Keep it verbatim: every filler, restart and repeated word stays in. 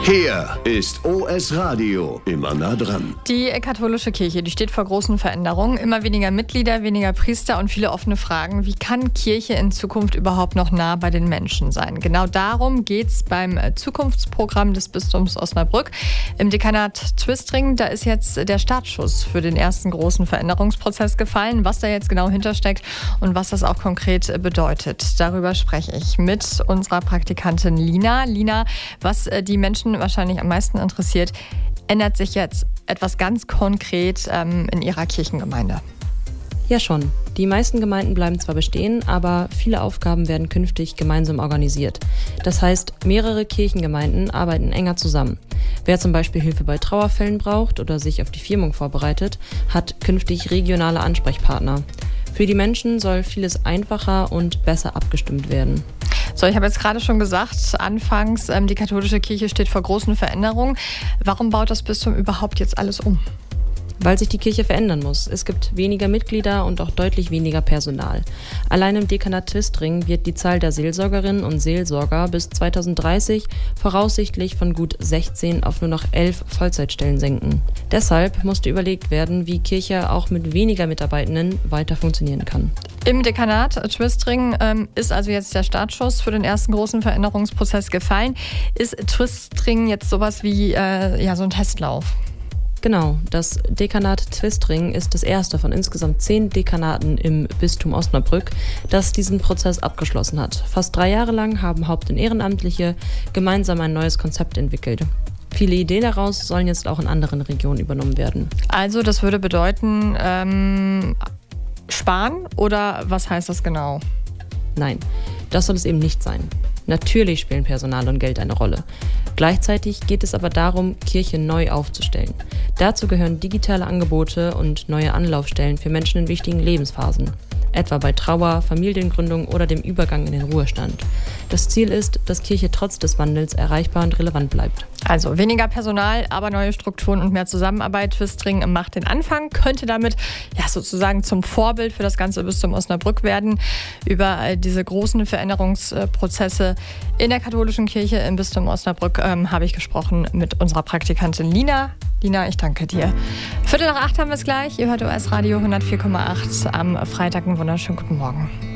Hier ist O S Radio, immer nah dran. Die katholische Kirche, die steht vor großen Veränderungen. Immer weniger Mitglieder, weniger Priester und viele offene Fragen. Wie kann Kirche in Zukunft überhaupt noch nah bei den Menschen sein? Genau darum geht es beim Zukunftsprogramm des Bistums Osnabrück. Im Dekanat Twistring, da ist jetzt der Startschuss für den ersten großen Veränderungsprozess gefallen. Was da jetzt genau hintersteckt und was das auch konkret bedeutet, darüber spreche ich mit unserer Praktikantin Lina. Lina, was die Menschen wahrscheinlich am meisten interessiert, ändert sich jetzt etwas ganz konkret ähm, in Ihrer Kirchengemeinde? Ja schon. Die meisten Gemeinden bleiben zwar bestehen, aber viele Aufgaben werden künftig gemeinsam organisiert. Das heißt, mehrere Kirchengemeinden arbeiten enger zusammen. Wer zum Beispiel Hilfe bei Trauerfällen braucht oder sich auf die Firmung vorbereitet, hat künftig regionale Ansprechpartner. Für die Menschen soll vieles einfacher und besser abgestimmt werden. So, ich habe jetzt gerade schon gesagt, anfangs, ähm, die katholische Kirche steht vor großen Veränderungen. Warum baut das Bistum überhaupt jetzt alles um? Weil sich die Kirche verändern muss. Es gibt weniger Mitglieder und auch deutlich weniger Personal. Allein im Dekanat Twistring wird die Zahl der Seelsorgerinnen und Seelsorger bis zweitausenddreißig voraussichtlich von gut sechzehn auf nur noch elf Vollzeitstellen senken. Deshalb musste überlegt werden, wie Kirche auch mit weniger Mitarbeitenden weiter funktionieren kann. Im Dekanat Twistring ähm, ist also jetzt der Startschuss für den ersten großen Veränderungsprozess gefallen. Ist Twistring jetzt sowas wie äh, ja, so ein Testlauf? Genau, das Dekanat Twistring ist das erste von insgesamt zehn Dekanaten im Bistum Osnabrück, das diesen Prozess abgeschlossen hat. Fast drei Jahre lang haben Haupt- und Ehrenamtliche gemeinsam ein neues Konzept entwickelt. Viele Ideen daraus sollen jetzt auch in anderen Regionen übernommen werden. Also das würde bedeuten, ähm, sparen oder was heißt das genau? Nein, das soll es eben nicht sein. Natürlich spielen Personal und Geld eine Rolle. Gleichzeitig geht es aber darum, Kirche neu aufzustellen. Dazu gehören digitale Angebote und neue Anlaufstellen für Menschen in wichtigen Lebensphasen, etwa bei Trauer, Familiengründung oder dem Übergang in den Ruhestand. Das Ziel ist, dass Kirche trotz des Wandels erreichbar und relevant bleibt. Also weniger Personal, aber neue Strukturen und mehr Zusammenarbeit. Twistring macht den Anfang, könnte damit ja sozusagen zum Vorbild für das ganze Bistum Osnabrück werden. Über diese großen Veränderungsprozesse in der katholischen Kirche im Bistum Osnabrück ähm, habe ich gesprochen mit unserer Praktikantin Lina. Lina, ich danke dir. Viertel nach acht haben wir es gleich. Ihr hört O S Radio hundertvier Komma acht am Freitag. Einen wunderschönen guten Morgen.